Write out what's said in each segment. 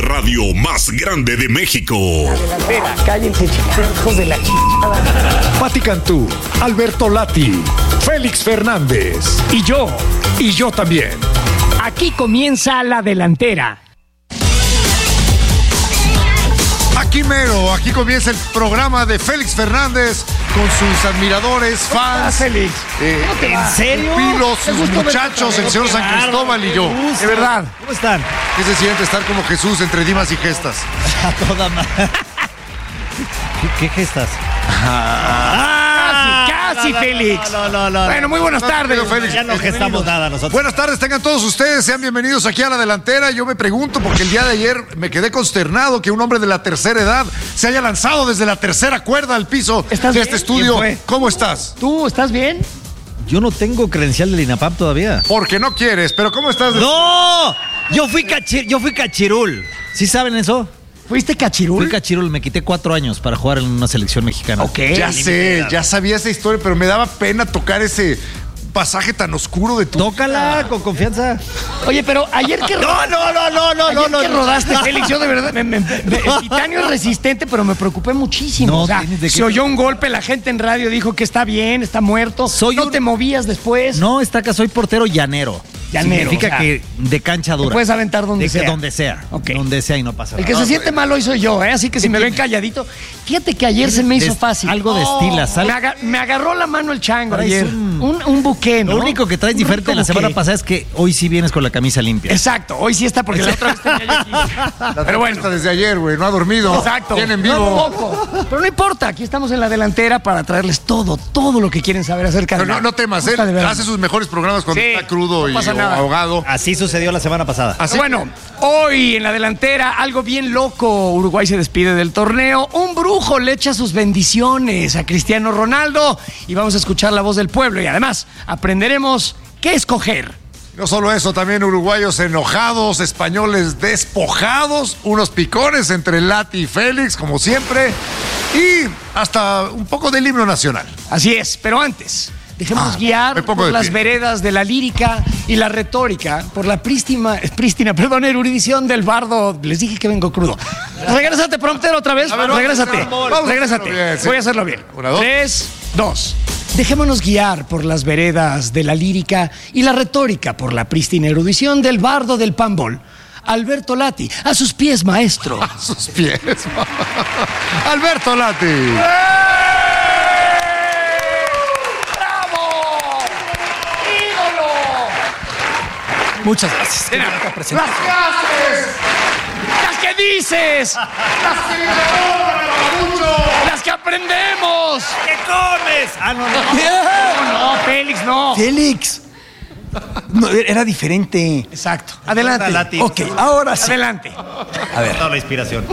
de radio más grande de México. Delantera, cállense, hijos de la chingada. Pati Cantú, Alberto Lati, Félix Fernández y yo también. Aquí comienza La Delantera. Aquí mero, aquí comienza el programa de Félix Fernández con sus admiradores, fans. Félix. ¿En serio? Pilos, sus muchachos, el señor San Cristóbal y yo. De verdad. ¿Cómo están? ¿Qué se siente estar como Jesús entre dimas y gestas? A toda madre. ¿Qué gestas? Casi, Félix. No. Bueno, muy buenas tardes. Félix. Ya no gestamos nada nosotros. Buenas tardes, tengan todos ustedes, sean bienvenidos aquí a La Delantera. Yo me pregunto, porque el día de ayer me quedé consternado que un hombre de la tercera edad se haya lanzado desde la tercera cuerda al piso de ¿Estás este bien? estudio. ¿Quién fue? ¿Cómo estás? ¿Tú estás bien? Yo no tengo credencial del INAPAM todavía. Porque no quieres, pero ¿cómo estás? ¡No! Yo fui cachirul. ¿Sí saben eso? ¿Fuiste cachirul? Fui cachirul, me quité 4 años para jugar en una selección mexicana. Ok. Ya sé, ya sabía esa historia, pero me daba pena tocar ese pasaje tan oscuro de tu... Tócala con confianza. Oye, pero ayer que que rodaste, Félix, yo de verdad, el titanio es resistente, pero me preocupé muchísimo. No, o sea, tienes de qué- se oyó un golpe, la gente en radio dijo que está bien, está muerto. Te movías después. No, soy portero llanero. Llanero, Significa o sea, que de cancha dura. te puedes aventar donde sea. Donde sea. Ok. Donde sea y no pasa El nada. que se siente mal hoy soy yo, ¿eh? Así que si me ven calladito, fíjate que ayer se me hizo fácil. Algo destilas. Me agarró la mano el chango Traes ayer. Un buque, ¿no? Lo único que traes Un diferente de la rico semana buque. pasada es que hoy sí vienes con la camisa limpia. Exacto, hoy sí está porque la otra vez tenía yo aquí. Pero bueno. Está desde ayer, güey, no ha dormido. Exacto. Viene en No, vivo. poco. Pero no importa, aquí estamos en La Delantera para traerles todo lo que quieren saber acerca de... Pero no temas, Gusta de él verano. hace sus mejores programas cuando Sí, está crudo no y pasa nada. ahogado. Así sucedió la semana pasada. Así Bueno, hoy en La Delantera, algo bien loco. Uruguay se despide del torneo. Un brujo le echa sus bendiciones a Cristiano Ronaldo y vamos a escuchar la voz del pueblo y además aprenderemos qué escoger. No solo eso, también uruguayos enojados, españoles despojados, unos picones entre Lati y Félix, como siempre, y hasta un poco del himno nacional. Así es, pero antes... Dejémonos guiar me pongo por de las pie. veredas de la lírica y la retórica, por la prístina, erudición del bardo. Les dije que vengo crudo. Regrésate, promptero, otra vez. A ver, vamos a Regrésate. hacerlo bien. Regrésate. Sí. Voy a hacerlo bien. 1, 2. 3, 2. Dejémonos guiar por las veredas de la lírica y la retórica, por la prístina erudición del bardo del pambol. Alberto Lati, a sus pies, maestro. A sus pies. Alberto Lati. Muchas gracias. ¡Las que haces! ¡Las que dices! ¡Las que le roban, mucho! ¡Las que aprendemos! ¿Qué comes? No. No, Félix, no. Félix. No, era diferente. Exacto. Adelante. Lati. Ok, ahora sí. Adelante. A ver, Toda la inspiración.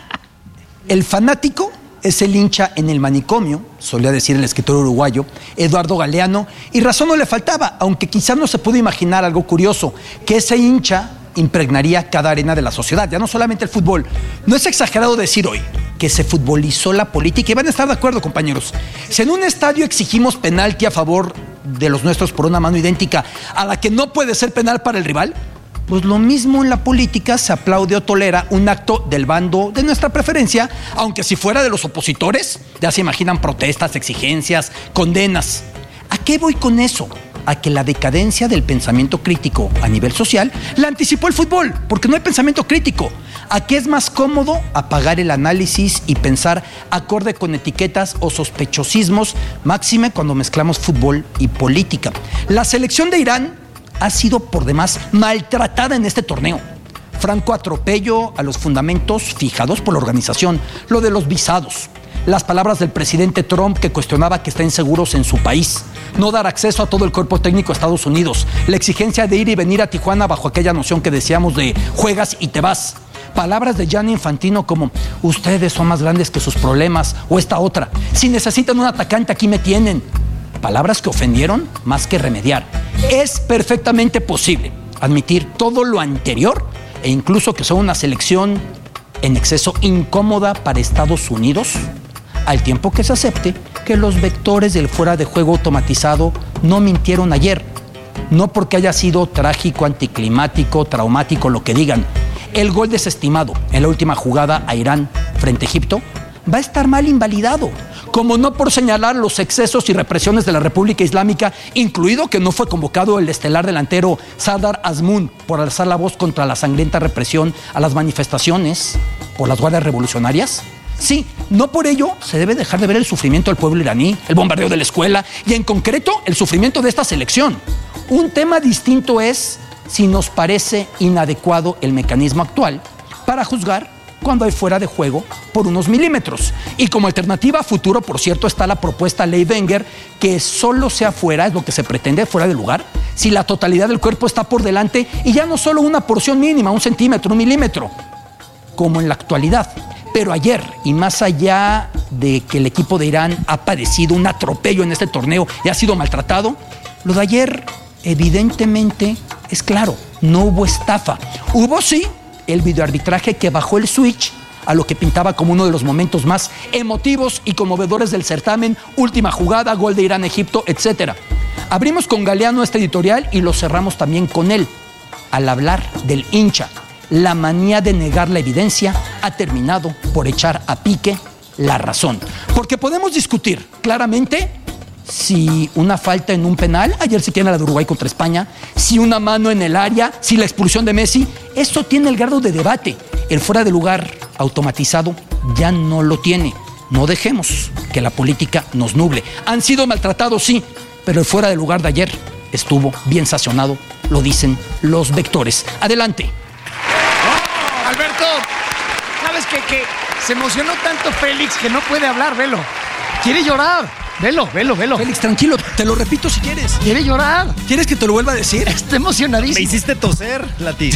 el fanático es el hincha en el manicomio, solía decir el escritor uruguayo Eduardo Galeano, y razón no le faltaba, aunque quizás no se pudo imaginar algo curioso, que ese hincha impregnaría cada arena de la sociedad, ya no solamente el fútbol. No es exagerado decir hoy que se futbolizó la política, y van a estar de acuerdo, compañeros. Si en un estadio exigimos penalti a favor de los nuestros por una mano idéntica a la que no puede ser penal para el rival, pues lo mismo en la política se aplaude o tolera un acto del bando de nuestra preferencia, aunque si fuera de los opositores, ya se imaginan protestas, exigencias, condenas. ¿A qué voy con eso? A que la decadencia del pensamiento crítico a nivel social la anticipó el fútbol, porque no hay pensamiento crítico. ¿A qué es más cómodo apagar el análisis y pensar acorde con etiquetas o sospechosismos, máxime cuando mezclamos fútbol y política? La selección de Irán ha sido por demás maltratada en este torneo. Franco atropello a los fundamentos fijados por la organización, lo de los visados, las palabras del presidente Trump que cuestionaba que estén seguros en su país, no dar acceso a todo el cuerpo técnico a Estados Unidos, la exigencia de ir y venir a Tijuana bajo aquella noción que decíamos de juegas y te vas. Palabras de Gianni Infantino como ustedes son más grandes que sus problemas, o esta otra, si necesitan un atacante aquí me tienen. Palabras que ofendieron más que remediar. Es perfectamente posible admitir todo lo anterior e incluso que son una selección en exceso incómoda para Estados Unidos, al tiempo que se acepte que los vectores del fuera de juego automatizado no mintieron ayer. No porque haya sido trágico, anticlimático, traumático, lo que digan. el gol desestimado en la última jugada a Irán frente a Egipto va a estar mal invalidado. Como no por señalar los excesos y represiones de la República Islámica, incluido que no fue convocado el estelar delantero Sardar Azmoun por alzar la voz contra la sangrienta represión a las manifestaciones por las guardias revolucionarias. Sí, no por ello se debe dejar de ver el sufrimiento del pueblo iraní, el bombardeo de la escuela y en concreto el sufrimiento de esta selección. Un tema distinto es si nos parece inadecuado el mecanismo actual para juzgar cuando hay fuera de juego por unos milímetros. Y como alternativa a futuro, por cierto, está la propuesta Ley Wenger, que solo sea fuera, es lo que se pretende, fuera de lugar, si la totalidad del cuerpo está por delante y ya no solo una porción mínima, 1 centímetro, 1 milímetro, como en la actualidad. Pero ayer, y más allá de que el equipo de Irán ha padecido un atropello en este torneo y ha sido maltratado, lo de ayer evidentemente es claro, no hubo estafa. Hubo sí el videoarbitraje que bajó el switch a lo que pintaba como uno de los momentos más emotivos y conmovedores del certamen, última jugada, gol de Irán-Egipto, etc. Abrimos con Galeano este editorial y lo cerramos también con él. Al hablar del hincha, la manía de negar la evidencia ha terminado por echar a pique la razón. Porque podemos discutir claramente si una falta en un penal, ayer sí tiene la de Uruguay contra España, si una mano en el área, si la expulsión de Messi, eso tiene el grado de debate. El fuera de lugar automatizado ya no lo tiene. No dejemos que la política nos nuble. Han sido maltratados, sí, pero el fuera de lugar de ayer estuvo bien sancionado, lo dicen los vectores. Adelante. Alberto, ¿sabes qué? Que se emocionó tanto Félix que no puede hablar, velo. Quiere llorar. Velo. Félix, tranquilo, te lo repito si quieres. Quiere llorar. ¿Quieres que te lo vuelva a decir? Está emocionadísimo. Me hiciste toser, Lati.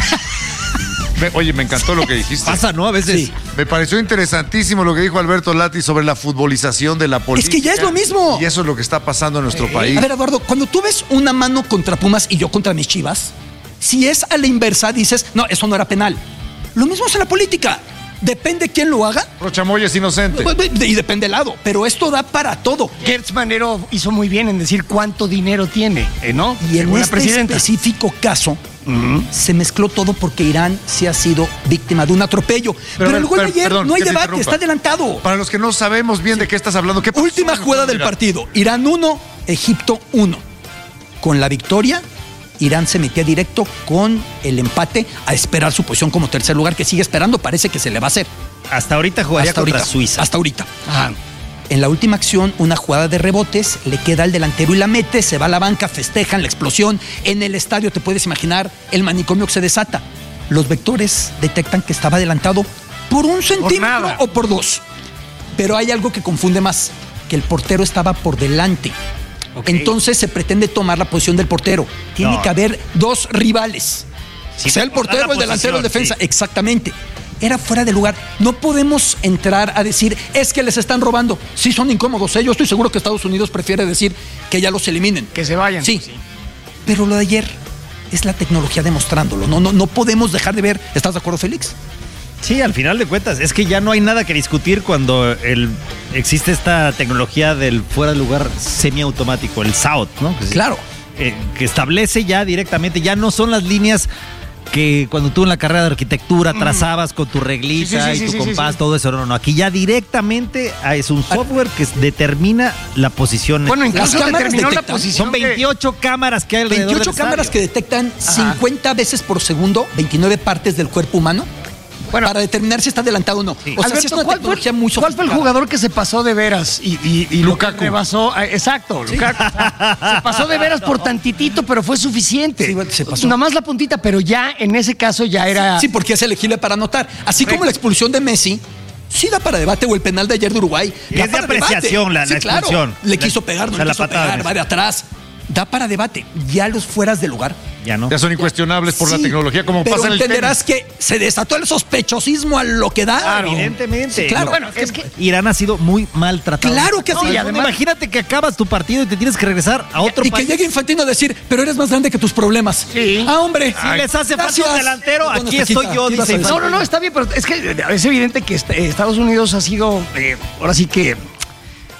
Oye, me encantó lo que dijiste. Pasa, ¿no? A veces. Sí. Me pareció interesantísimo lo que dijo Alberto Lati sobre la futbolización de la política. Es que ya es lo mismo. Y eso es lo que está pasando en nuestro país. A ver, Eduardo, cuando tú ves una mano contra Pumas y yo contra mis Chivas, si es a la inversa, dices, no, eso no era penal. Lo mismo es en la política. Depende quién lo haga. Rochamoya es inocente. Y depende del lado. Pero esto da para todo. Gertz Manero hizo muy bien en decir cuánto dinero tiene, ¿no? Y en Según la este presidenta. específico caso, se mezcló todo porque Irán sí ha sido víctima de un atropello. Pero el gol de ayer perdón, no hay que te debate, interrumpa. está adelantado. Para los que no sabemos bien de qué estás hablando, ¿qué pasó? Última jugada del Mira, partido. Irán 1, Egipto 1. Con la victoria, Irán se metía directo con el empate a esperar su posición como tercer lugar, que sigue esperando, parece que se le va a hacer. Hasta ahorita jugaría contra Suiza. Hasta ahorita. Ajá. En la última acción, una jugada de rebotes, le queda al delantero y la mete, se va a la banca, festejan la explosión. En el estadio, te puedes imaginar, el manicomio que se desata. Los vectores detectan que estaba adelantado por 1 centímetro nada. o por 2. Pero hay algo que confunde más, que el portero estaba por delante. Ok. Entonces se pretende tomar la posición del portero. Tiene No. que haber 2 rivales. Sí, sea el por dar portero, la el delantero, el posición, defensa. sí. Exactamente. Era fuera de lugar. No podemos entrar a decir, es que les están robando. Sí, son incómodos. Yo estoy seguro que Estados Unidos prefiere decir que ya los eliminen. Que se vayan. Sí. Pero lo de ayer es la tecnología demostrándolo. No podemos dejar de ver. ¿Estás de acuerdo, Félix? Sí, al final de cuentas, es que ya no hay nada que discutir cuando existe esta tecnología del fuera de lugar semiautomático, el SAUT, ¿no? Claro. Que establece ya directamente, ya no son las líneas que cuando tú en la carrera de arquitectura trazabas con tu reglita y tu compás, todo eso. No. Aquí ya directamente es un software que determina la posición. Bueno, incluso Las cámaras determinó la detectan. posición. Son 28 cámaras que hay alrededor 28 del cámaras que estadio. detectan 50 veces por segundo, 29 partes del cuerpo humano, Bueno, para determinar si está adelantado o no. Sí. O sea, sí Alberto, es una ¿cuál fue tecnología muy el sofisticada. jugador que se pasó de veras? Y Lukaku. Rebasó, exacto, Lukaku. O sea, se pasó de veras por tantitito, pero fue suficiente. Sí, se pasó. Nada más la puntita, pero ya en ese caso ya era... Sí, porque es elegible para anotar. Así como la expulsión de Messi, sí da para debate, o el penal de ayer de Uruguay. Es da de para apreciación debate. la expulsión. Claro. Le quiso pegar, no o sea, le la quiso patada pegar, de va de atrás. Da para debate. Ya los fueras de lugar. Ya no. Ya son incuestionables por la Sí, tecnología, como pero pasa en el entenderás tenis. que se desató el sospechosismo a lo que da. Claro, evidentemente. Sí, claro. Bueno, es que... Irán ha sido muy maltratado. Claro que sí. y además- Imagínate que acabas tu partido y te tienes que regresar a otro Y que país. llegue Infantino a decir, pero eres más grande que tus problemas. Sí. Ah, hombre. Si les hace falta Gracias. un delantero, Bueno, aquí Tequita, estoy yo, ¿qué ibas dice a decir? No, está bien, pero es que es evidente que Estados Unidos ha sido, ahora sí que,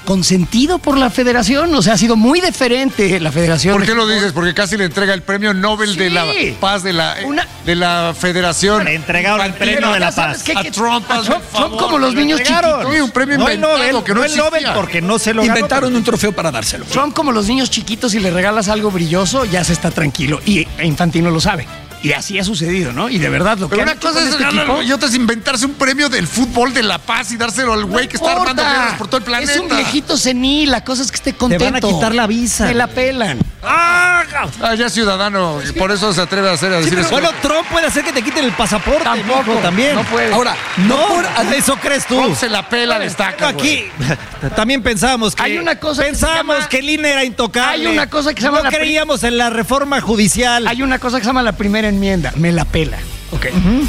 consentido por la federación. O sea, ha sido muy deferente la federación. ¿Por qué lo dices? Porque casi le entrega el premio Nobel de la Paz de la federación. Le entregaron el premio de la paz. A Trump, son como los niños chiquitos. Sí, un premio No el inventado Nobel, que no el Nobel existía. porque no se lo ganó. Inventaron un trofeo para dárselo. Son como los niños chiquitos y le regalas algo brilloso, ya se está tranquilo. Y Infantino lo sabe. Y así ha sucedido, ¿no? Y de verdad, lo que Pero han una hecho cosa con es este ganarlo equipo, y otra es inventarse un premio del fútbol de la paz y dárselo al güey que está armando guerras por todo el planeta. Es un viejito senil, la cosa es que esté contento. van a quitar la visa. Se la pelan. Ya es ciudadano, por eso se atreve a decir eso. Bueno, Trump puede hacer que te quiten el pasaporte. Tampoco, mijo, también. no puede. Ahora, no por... Eso crees tú. Trump se la pela, destaca. Aquí también pensábamos que Hay una cosa que se llama- que el INE era intocable. Hay una cosa que se llama no la creíamos en la reforma judicial. Hay una cosa que se llama la primera enmienda. Me la pela. Ok.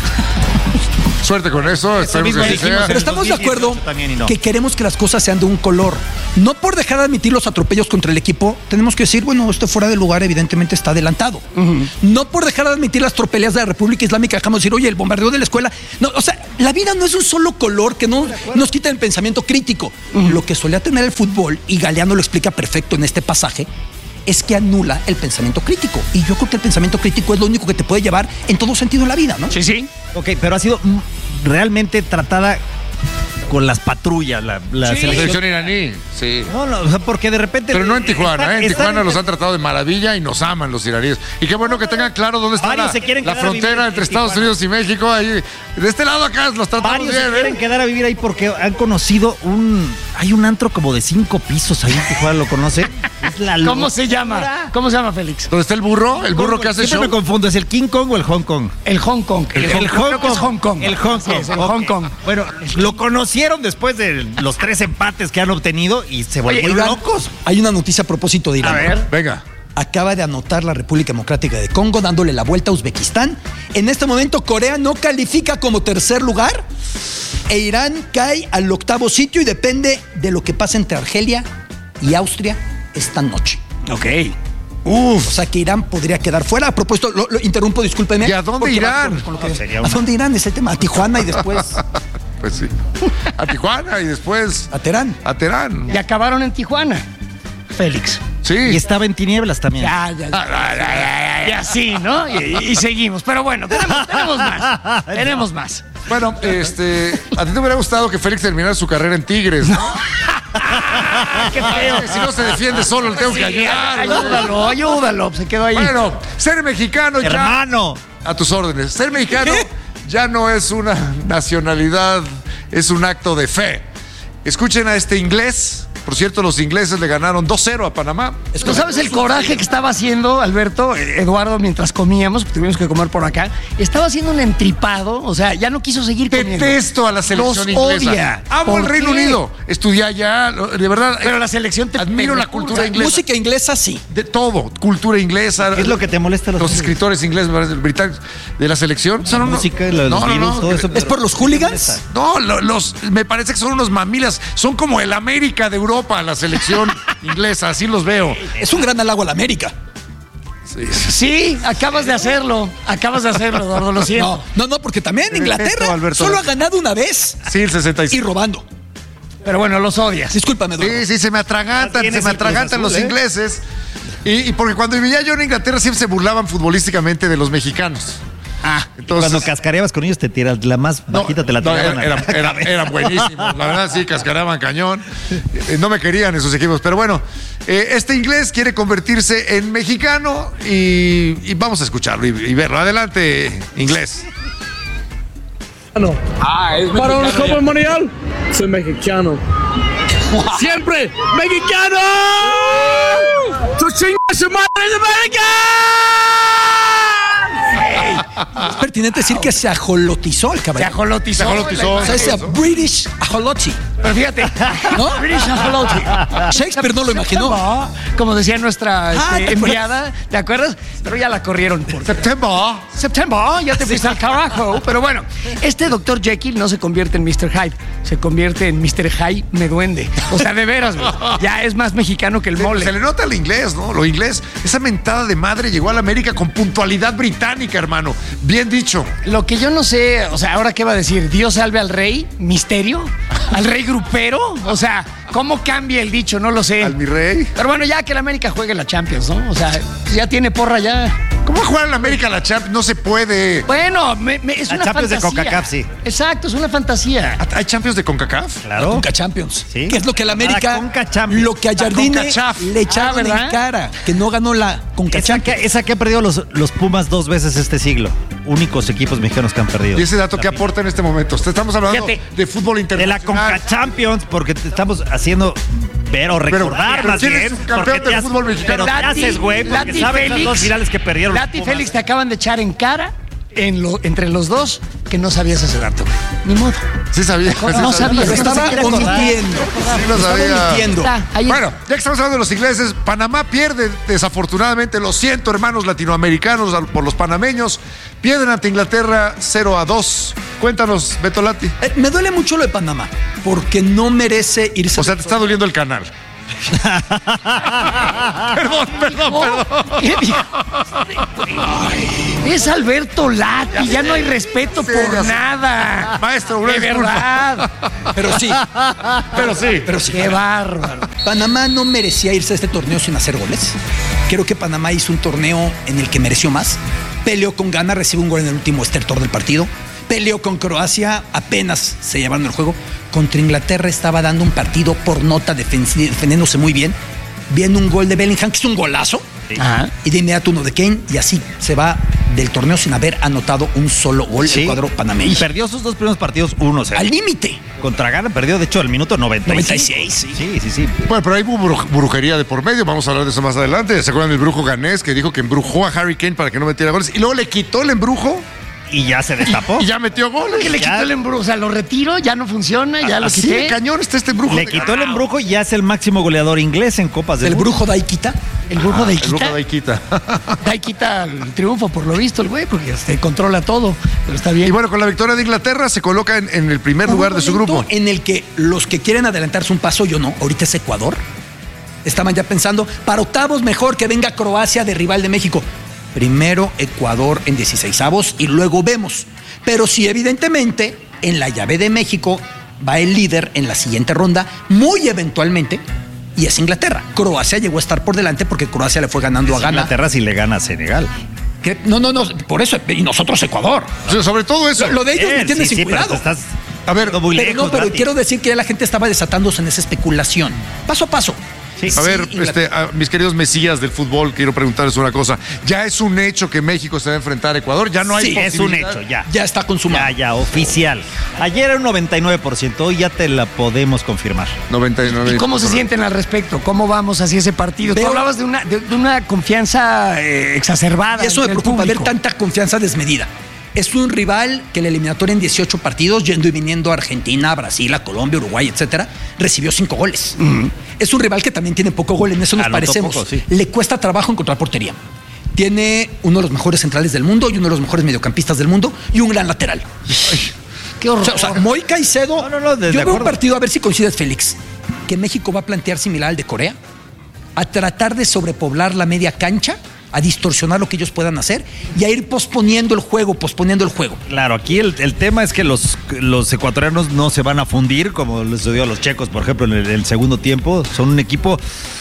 Suerte con eso, esperemos mismo que así dijimos sea. Pero estamos de acuerdo 2018 también y no. que queremos que las cosas sean de un color. No por dejar de admitir los atropellos contra el equipo, tenemos que decir, bueno, esto fuera de lugar evidentemente está adelantado. No por dejar de admitir las tropelías de la República Islámica, dejamos de decir, oye, el bombardeo de la escuela. No, o sea, la vida no es un solo color que no nos quita el pensamiento crítico. Lo que solía tener el fútbol, y Galeano lo explica perfecto en este pasaje, es que anula el pensamiento crítico. Y yo creo que el pensamiento crítico es lo único que te puede llevar en todo sentido en la vida, ¿no? Sí, sí. Ok, pero ha sido realmente tratada con las patrullas la La selección. selección iraní, sí. No, o sea, porque de repente... Pero no en Tijuana, En están Tijuana los han tratado de maravilla y nos aman los iraníes. Y qué bueno que tengan claro dónde está Varios se quieren la quedar a vivir frontera entre en Estados Tijuana. Unidos y México. Ahí, de este lado acá los tratamos Varios se bien, quieren quedar a vivir ahí porque han conocido hay un antro como de 5 pisos ahí en Tijuana, ¿lo conoce? Es la ¿Cómo se llama? ¿Cómo se llama, Félix? ¿Dónde está el burro? El burro que hace Siempre show. me confundo, ¿es el King Kong o el Hong Kong? El Hong Kong. Creo que es Hong Kong. El Hong Así Kong. es, el Ok. Hong Kong. Bueno, lo conocieron después de los 3 empates que han obtenido y se volvieron Iván, locos. hay una noticia a propósito de Irán. A ver. Venga. Acaba de anotar la República Democrática de Congo dándole la vuelta a Uzbekistán. En este momento Corea no califica como tercer lugar e Irán cae al 8º sitio y depende de lo que pase entre Argelia y Austria esta noche. Ok. O sea que Irán podría quedar fuera. A propósito, lo interrumpo, discúlpeme. ¿Y a dónde porque va irán? con lo que- Sería ¿A una- dónde irán? Es el tema. A Tijuana y después Pues sí. A Tijuana y después a Teherán. a Teherán. Y acabaron en Tijuana. Félix. Sí. Y estaba en tinieblas también. Y así, ¿no? Y seguimos. Pero bueno, tenemos más. Tenemos más. Bueno, a ti te hubiera gustado que Félix terminara su carrera en Tigres, ¿no? Qué feo. Si no se defiende solo, le tengo que ayudar. ¿no? Ayúdalo. Se quedó ahí. Bueno, ser mexicano ya. Hermano. A tus órdenes. Ser mexicano ya no es una nacionalidad, es un acto de fe. Escuchen a este inglés. Por cierto, los ingleses le ganaron 2-0 a Panamá. ¿Tú sabes el coraje que estaba haciendo, Alberto, Eduardo, mientras comíamos? Porque tuvimos que comer por acá. Estaba haciendo un entripado. O sea, ya no quiso seguir comiendo. Detesto a la selección Los inglesa. odia. Amo el ¿Por Reino qué? Unido. Estudié allá, de verdad. Pero la selección te admiro la repulsa. cultura inglesa. Música inglesa, sí. De todo, cultura inglesa. ¿Qué es lo que te molesta a los ingleses? escritores ingleses, británicos de la selección? Son La unos- música, los virus, todo eso. ¿Es por los hooligans? No, me parece que son unos mamilas. Son como el América de Europa, la selección inglesa, así los veo. Es un gran halago a la América. Sí, acabas de hacerlo. Eduardo, lo siento. No, porque también Te Inglaterra detesto, Alberto. solo ha ganado una vez Sí, el y 65. robando. Pero bueno, los odias. Discúlpame, Eduardo. Sí, se me atragantan Tienes el Cruz los Azul, ¿eh? ingleses. Y porque cuando vivía yo en Inglaterra siempre se burlaban futbolísticamente de los mexicanos. Entonces, Cuando cascareabas con ellos te tiras, la más bajita te la tiraban. eran buenísimos. La verdad, sí, cascareaban cañón. No me querían esos equipos. Pero bueno, este inglés quiere convertirse en mexicano y vamos a escucharlo y verlo. Adelante, inglés. Para una Copa Mundial, soy mexicano. ¡Siempre mexicano! ¡Tu chinga su madre de América! Es pertinente decir que se ajolotizó el Se caballero. ajolotizó. O sea, ese British ajoloti. Pero fíjate, ¿No? British ajoloti. Shakespeare no lo imaginó. Como decía nuestra ¿te acuerdas? enviada, ¿te acuerdas? Pero ya la corrieron por September. ya te fuiste al carajo. Pero bueno, este Dr. Jekyll no se convierte en Mr. Hyde, se convierte en Mr. Hyde me duende. O sea, de veras, güey. Ya es más mexicano que el Se mole. le nota el inglés, ¿no? Lo inglés, esa mentada de madre llegó a la América con puntualidad británica, hermano. Bien dicho. Lo que yo no sé, o sea, ¿ahora qué va a decir? ¿Dios salve al rey? ¿Misterio? ¿Al rey grupero? O sea, ¿cómo cambia el dicho? No lo sé. Al mi rey. Pero bueno, ya que el América juegue la Champions, ¿no? O sea, ya tiene porra ya. ¿Cómo va a jugar en América la Champions? No se puede. Bueno, es La una Champions de fantasía. CONCACAF, sí. Exacto, es una fantasía. ¿Hay Champions de CONCACAF? Claro. Conca Champions. Sí. Que es lo que el América, La Conca Champions. lo que a Jardine CONCACHAF. le echaron ¿verdad? en cara, que no ganó la Conca Champions. Esa que ha perdido los Pumas 2 veces este siglo. Únicos equipos mexicanos que han perdido. ¿Y ese dato qué aporta en este momento? Estamos hablando Fíjate. de fútbol De internacional. la Conca Champions, porque te estamos haciendo ver o recordar pero más ¿quién es bien. el campeón porque del te fútbol mexicano? Pero te haces, güey, porque Lati sabes las Félix. dos finales que perdieron los Lati y Pumas. Félix te acaban de echar en cara entre los dos que no sabías ese dato, güey. Ni modo. Sí sabía. No sí sabía. Lo estaba No se quiere acordar. omitiendo. Sí lo Lo estaba sabía. omitiendo. Ahí Bueno, ya que estamos hablando de los ingleses, Panamá pierde, desafortunadamente, lo siento, hermanos latinoamericanos, por los panameños, pierden ante Inglaterra 0-2. Cuéntanos, Beto Lati. Me duele mucho lo de Panamá, porque no merece irse. O sea, te está doliendo el canal. Perdón. ¿Qué dijo? Es Alberto Lati, ya no hay respeto Sí, por ya sé. nada. Maestro, una de disculpa. verdad. Pero sí, Pero sí. Qué bárbaro. Panamá no merecía irse a este torneo sin hacer goles. Creo que Panamá hizo un torneo en el que mereció más. Peleó con Ghana, recibe un gol en el último estertor del partido. Peleó con Croacia, apenas se llevaron el juego. Contra Inglaterra estaba dando un partido por nota, defendiéndose muy bien. Viene un gol de Bellingham, que es un golazo. Ajá. Y de inmediato uno de Kane, y así se va del torneo sin haber anotado un solo gol Sí. el cuadro panameño. Y perdió sus 2 primeros partidos 1-0. Al límite. Contra Ghana perdió, de hecho, al minuto 96, sí. Sí. Bueno, pero hay brujería de por medio, vamos a hablar de eso más adelante. ¿Se acuerdan del brujo ganés que dijo que embrujó a Harry Kane para que no metiera goles? Y luego le quitó el embrujo Y ya se destapó. y ya metió goles. Que le quitó el embrujo, o sea, lo retiro, ya no funciona, ya lo Así quité. de cañón está este embrujo. Le quitó el embrujo y ya es el máximo goleador inglés en Copas del El Mundo. brujo Daikita. El brujo de El brujo Iquita. de Iquita. Ahí quita el triunfo, por lo visto, el güey, porque controla todo. Pero está bien. Y bueno, con la victoria de Inglaterra se coloca en el primer lugar de su Un momento grupo. en el que los que quieren adelantarse un paso, yo no, ahorita es Ecuador. Estaban ya pensando, para octavos mejor que venga Croacia de rival de México. Primero Ecuador en 16avos y luego vemos. Pero sí, evidentemente, en la llave de México va el líder en la siguiente ronda, muy eventualmente, y es Inglaterra. Croacia llegó a estar por delante porque Croacia le fue ganando a Ghana. Inglaterra si le gana a Senegal. Que- no, por eso, y nosotros Ecuador. O sea, sobre todo eso. Lo de ellos me tiene sin pero cuidado. te estás A ver, muy Pero lejos, no, pero Lati. quiero decir que ya la gente estaba desatándose en esa especulación. Paso a paso. Sí. A ver, Inglaterra. a mis queridos mesías del fútbol, quiero preguntarles una cosa. ¿Ya es un hecho que México se va a enfrentar a Ecuador? ¿Ya no hay Sí, Es un posibilidad? hecho, ya. Ya está consumado. Ya, oficial. Ayer era un 99%, hoy ya te la podemos confirmar. 99. ¿Y cómo se sienten al respecto? ¿Cómo vamos hacia ese partido? Tú Veo- hablabas de una confianza exacerbada. Y eso me entre el preocupa, ver público. tanta confianza desmedida. Es un rival que la eliminatoria en 18 partidos, yendo y viniendo a Argentina, a Brasil, a Colombia, Uruguay, etcétera, recibió 5 goles. Es un rival que también tiene poco gol, en eso nos Anotó parecemos. poco, sí. Le cuesta trabajo encontrar portería. Tiene uno de los mejores centrales del mundo y uno de los mejores mediocampistas del mundo y un gran lateral. Qué horror. O sea, Moy Caicedo. No, de yo veo acuerdo. un partido, a ver si coincides, Félix, que México va a plantear similar al de Corea, a tratar de sobrepoblar la media cancha, a distorsionar lo que ellos puedan hacer y a ir posponiendo el juego. Claro, aquí el tema es que los ecuatorianos no se van a fundir, como les sucedió a los checos, por ejemplo, en el segundo tiempo. Son un equipo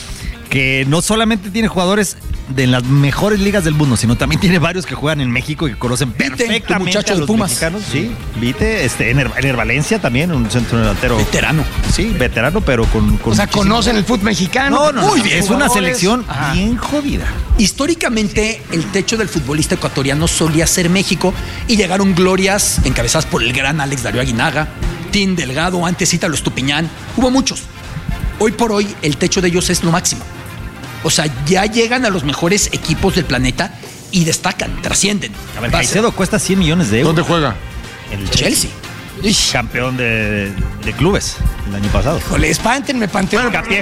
que no solamente tiene jugadores de las mejores ligas del mundo, sino también tiene varios que juegan en México y que conocen Vite, tu perfectamente muchacho a de los Pumas. mexicanos. Sí, Vite, Ener Valencia también, un centro delantero. Veterano. Sí, veterano, pero con O sea, muchísimo- conocen el fútbol mexicano. No, Muy bien. es una Jugadores. selección Ajá. bien jodida. Históricamente, el techo del futbolista ecuatoriano solía ser México y llegaron glorias encabezadas por el gran Alex Darío Aguinaga, Tim Delgado, antes Ítalo Estupiñán. Hubo muchos. Hoy por hoy, el techo de ellos es lo máximo. O sea, ya llegan a los mejores equipos del planeta y destacan, trascienden. A ver, Va a ser Caicedo cuesta 100 millones de euros. ¿Dónde juega? En el Chelsea. Campeón de clubes el año pasado. Híjole, espántenme, Panteón. Hincapié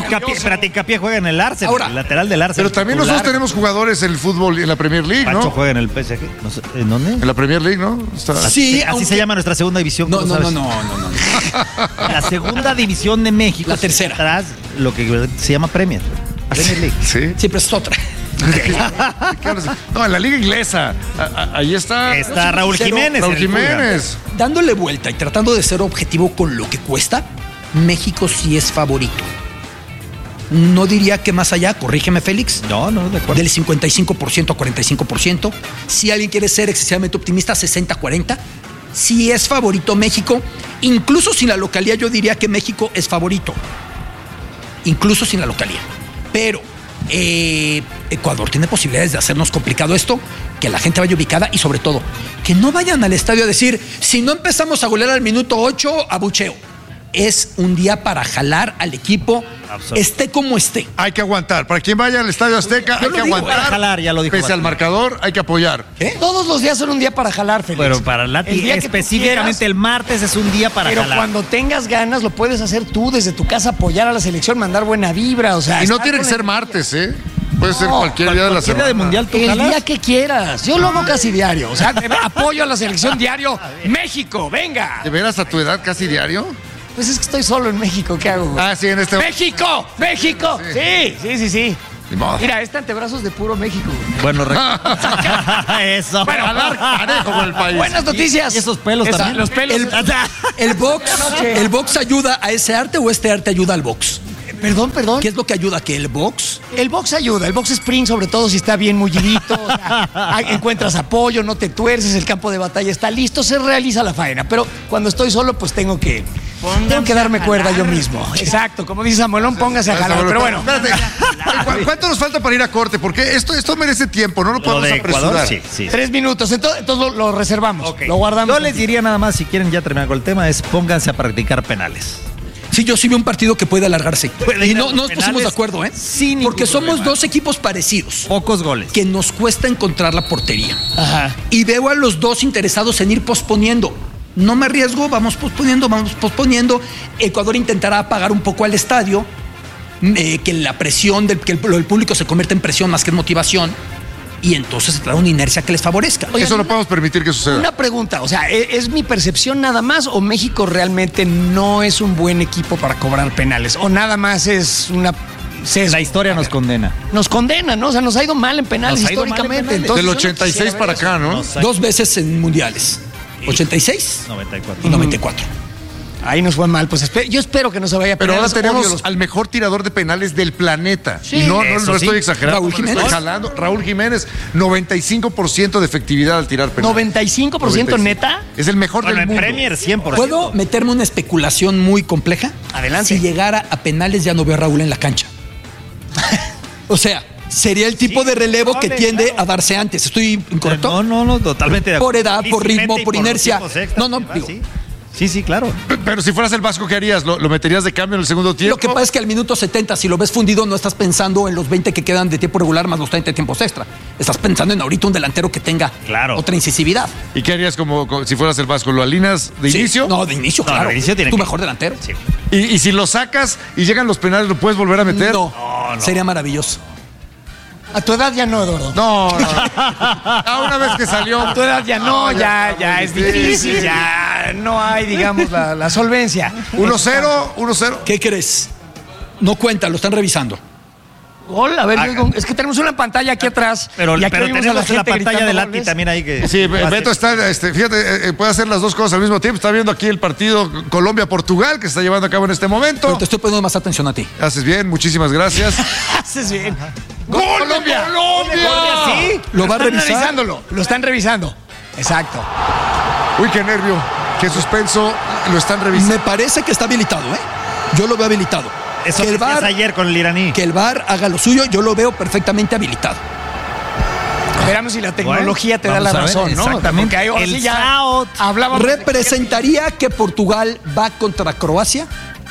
juega en el Arsenal, Ahora, el lateral del Arsenal. Pero también titular. nosotros tenemos jugadores en el fútbol, en la Premier League, Pancho ¿no? juega en el PSG. No sé, ¿en dónde? En la Premier League, ¿no? Está- Sí, Así aunque- se llama nuestra segunda división. No, ¿cómo no, sabes? no. La segunda división de México. La es tercera. Atrás, lo que se llama Premier League. Sí. Siempre es otra. No, en la liga inglesa. Ahí está. Está Raúl Jiménez. Raúl en el Fulham. Jiménez. Dándole vuelta y tratando de ser objetivo con lo que cuesta, México sí es favorito. No diría que más allá, corrígeme Félix, No, de acuerdo. del 55% a 45%. Si alguien quiere ser excesivamente optimista, 60-40%. Si es favorito México, incluso sin la localía, yo diría que México es favorito. Incluso sin la localía. Pero Ecuador tiene posibilidades de hacernos complicado esto, que la gente vaya ubicada y sobre todo, que no vayan al estadio a decir, si no empezamos a golear al minuto 8, abucheo. Es un día para jalar al equipo, esté como esté. Hay que aguantar. Para quien vaya al Estadio Azteca, Yo hay lo que digo, aguantar. para jalar, ya lo dijo Pese al Lati. marcador, hay que apoyar. Todos los días son un día para jalar, Félix. Pero para Lati, El día que tú específicamente quieras, el martes es un día para pero jalar. cuando tengas ganas lo puedes hacer tú desde tu casa, apoyar a la selección, mandar buena vibra, o sea. Y no estar tiene que con ser el- martes, ¿eh? Puede ser No, cualquier día de la Cualquier día semana. de mundial tú El jalas. día que quieras. Yo lo hago casi diario. O sea, apoyo a la selección diario. México, venga. ¿De veras a tu edad casi diario? Pues es que estoy solo en México, ¿qué hago? Ah, sí, en este. ¡México! ¡México! Sí. Ni modo. Mira, este antebrazos de puro México. Bueno, eso. Bueno, Jalar parejo con el país. Buenas noticias. Y esos pelos también. Los pelos. ¿El box ayuda a ese arte o este arte ayuda al box? Perdón. ¿Qué es lo que ayuda? ¿Que el box? El box ayuda, el box sprint, sobre todo si está bien mullidito, o sea, encuentras apoyo, no te tuerces, el campo de batalla está listo, se realiza la faena. Pero cuando estoy solo, pues tengo que darme cuerda yo mismo. Exacto, como dice Samuelón, póngase a jalar. Pero bueno, Espérate. ¿Cuánto nos falta para ir a corte? Porque esto merece tiempo, no lo Lo podemos de Ecuador, apresurar. sí. 3 minutos, entonces lo reservamos, Ok. lo guardamos. Yo les diría nada más, si quieren ya terminar con el tema, es pónganse a practicar penales. Sí, yo sí veo un partido que puede alargarse. Puede Y ir a no los nos pusimos penales de acuerdo, ¿eh? sin ningún Porque somos problema. dos equipos parecidos, Pocos goles. que nos cuesta encontrar la portería. Ajá. Y veo a los dos interesados en ir posponiendo. No me arriesgo, vamos posponiendo. Ecuador intentará apagar un poco al estadio, que la presión, que el público se convierta en presión más que en motivación, y entonces se trae una inercia que les favorezca. Eso no podemos permitir que suceda. Una pregunta, o sea, ¿es mi percepción nada más o México realmente no es un buen equipo para cobrar penales? ¿O nada más es una sesgo? La historia nos condena. Nos condena, ¿no? O sea, nos ha ido mal en penales Nos ha ido mal en históricamente. penales. Entonces, Del yo no 86 quisiera para ver acá, ¿no? Dos veces en mundiales. 86 94. y 94. eso. Ahí nos fue mal. Pues yo espero que no se vaya a Pero ahora penales. tenemos Odio los- al mejor tirador de penales del planeta. Sí, y no eso sí. estoy exagerando, Raúl no le estoy Jiménez. jalando. Raúl Jiménez, 95% de efectividad al tirar penales. 95% neta. Es el mejor Bueno, del en mundo. Premier 100%. ¿Puedo meterme una especulación muy compleja? Adelante. Si llegara a penales, ya no veo a Raúl en la cancha. O sea, sería el tipo de relevo que tiende a darse antes. ¿Estoy incorrecto? No, totalmente de Por acuerdo. edad, por ritmo, Físicamente y por los inercia. tiempos extras. No, digo. Sí, claro. Pero si fueras el Vasco, ¿qué harías? ¿Lo meterías de cambio en el segundo tiempo? Lo que pasa es que al minuto 70, si lo ves fundido, no estás pensando en los 20 que quedan de tiempo regular más los 30 de tiempos extra. Estás pensando en ahorita un delantero que tenga Claro. otra incisividad. ¿Y qué harías como si fueras el Vasco? ¿Lo alineas de Sí. inicio? No, de inicio, No, claro. de inicio tiene Tu que- mejor delantero. Sí. ¿Y si lo sacas y llegan los penales, lo puedes volver a meter? No, sería maravilloso. A tu edad ya no, Eduardo. No. Una vez que salió. A tu edad ya no, ya es Sí, difícil, sí. ya no hay, digamos, la solvencia. 1-0. ¿Qué crees? No cuenta, lo están revisando. Gol, a ver, es que tenemos una pantalla aquí atrás. Pero y aquí oímos a tenemos la gente pantalla gritando de Lati goles. también ahí que... Sí, Beto está, fíjate, puede hacer las dos cosas al mismo tiempo. Está viendo aquí el partido Colombia-Portugal que se está llevando a cabo en este momento. Pero te estoy poniendo más atención a ti. Haces bien, muchísimas gracias. Haces bien. ¡Gol de Colombia! Sí, ¿Lo va a están revisar? revisándolo. Lo están revisando. Exacto. Uy, qué nervio, qué suspenso. Lo están revisando. Me parece que está habilitado, ¿eh? Yo lo veo habilitado. Eso que el decías VAR, ayer con el iraní. que el VAR haga lo suyo, yo lo veo perfectamente habilitado. Esperamos si la tecnología te da vamos la a ver, razón, ¿no? exactamente. Porque ahí ahora El sí ya Sao hablábamos de- Representaría que Portugal va contra Croacia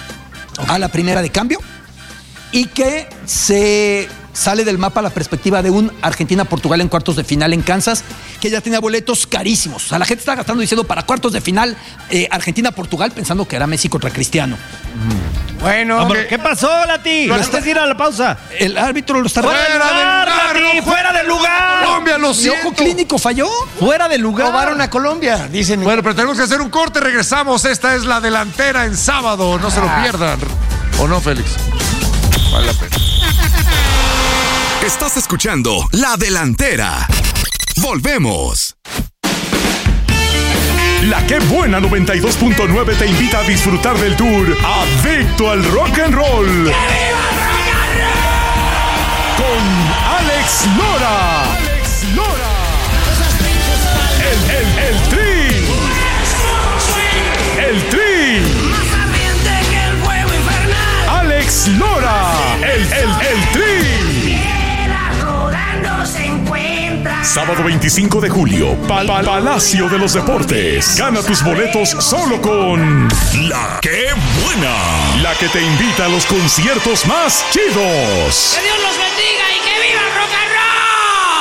a la primera de cambio y que se sale del mapa la perspectiva de un Argentina-Portugal en cuartos de final en Kansas, que ya tenía boletos carísimos. O sea, la gente está gastando diciendo para cuartos de final Argentina-Portugal pensando que era Messi contra Cristiano. Bueno, Hombre, ¿qué pasó, Lati? Lo ¿No está- estás ir a la pausa? El árbitro lo está... ¡Fuera de lugar, Lati! ¡Fuera de lugar! Colombia, lo Mi siento. ojo clínico falló. ¡Fuera de lugar! robaron a Colombia, dicen. Bueno, pero tenemos que hacer un corte, regresamos. Esta es la delantera en sábado, no se lo pierdan. ¿O no, Félix? Vale la pena. Estás escuchando La Delantera. Volvemos. La Que Buena 92.9 te invita a disfrutar del tour Adicto al Rock and Roll. Con Alex Lora. El Tri. El Tri. Alex Lora. El Tri. Sábado 25 de julio, Palacio de los Deportes. Gana tus boletos solo con La Que Buena. la que te invita a los conciertos más chidos. ¡Que Dios los bendiga y